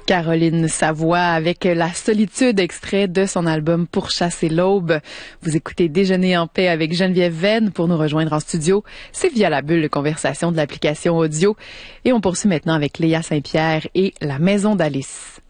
Caroline Savoie avec La solitude, extrait de son album Pour chasser l'aube. Vous écoutez Déjeuner en paix avec Geneviève Venn. Pour nous rejoindre en studio, c'est via la bulle de conversation de l'application audio. Et on poursuit maintenant avec Léa Saint-Pierre et La maison d'Alice.